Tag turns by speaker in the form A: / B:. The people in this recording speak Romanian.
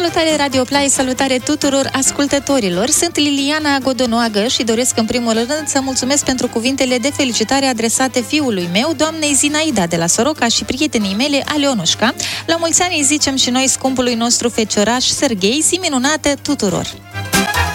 A: Salutare Radio Play, salutare tuturor ascultătorilor. Sunt Liliana Godonoagă și doresc în primul rând să mulțumesc pentru cuvintele de felicitare adresate fiului meu, doamnei Zinaida de la Soroca și prietenii mele, Alionușca. La mulți ani îi zicem și noi scumpului nostru fecioraș Serghei, zi minunată tuturor!